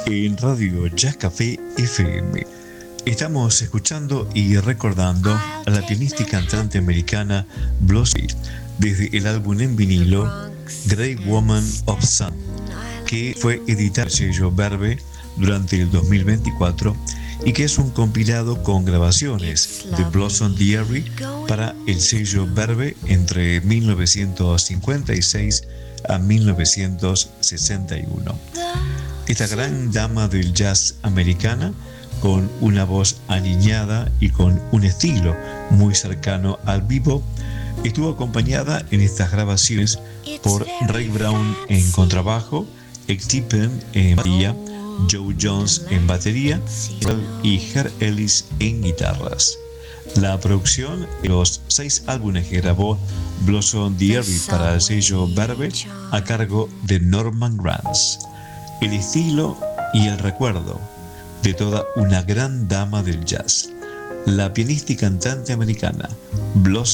en Radio Jazz Café FM. Estamos escuchando y recordando a la pianista y cantante americana Blossom desde el álbum en vinilo Great Woman of Sun, que fue editado en el sello Verve durante el 2024 y que es un compilado con grabaciones de Blossom Diary para el sello Verve entre 1956 a 1961. Esta gran dama del jazz americana, con una voz aniñada y con un estilo muy cercano al bebop, estuvo acompañada en estas grabaciones por Ray Brown en contrabajo, Ed Tippen en batería, Joe Jones en batería y Herb Ellis en guitarras. La producción de los 6 álbumes que grabó Blossom Diary para el sello Verve a cargo de Norman Granz. El estilo y el recuerdo de toda una gran dama del jazz, la pianista y cantante americana Blossom